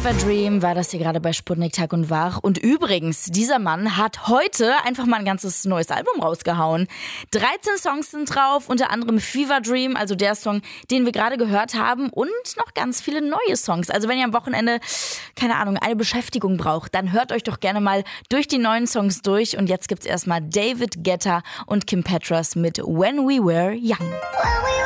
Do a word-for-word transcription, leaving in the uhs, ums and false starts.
Fever Dream war das hier gerade bei Sputnik Tag und Wach. Und übrigens, dieser Mann hat heute einfach mal ein ganzes neues Album rausgehauen. dreizehn Songs sind drauf, unter anderem Fever Dream, also der Song, den wir gerade gehört haben, und noch ganz viele neue Songs. Also wenn ihr am Wochenende, keine Ahnung, eine Beschäftigung braucht, dann hört euch doch gerne mal durch die neuen Songs durch. Und jetzt gibt's erstmal David Guetta und Kim Petras mit When We Were Young.